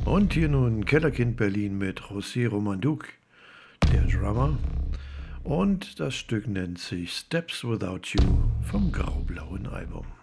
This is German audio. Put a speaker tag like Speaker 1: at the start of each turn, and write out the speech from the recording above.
Speaker 1: Und hier nun Kellerkind Berlin mit José Romanduc, der Drummer. Und das Stück nennt sich Steps Without You vom graublauen Album.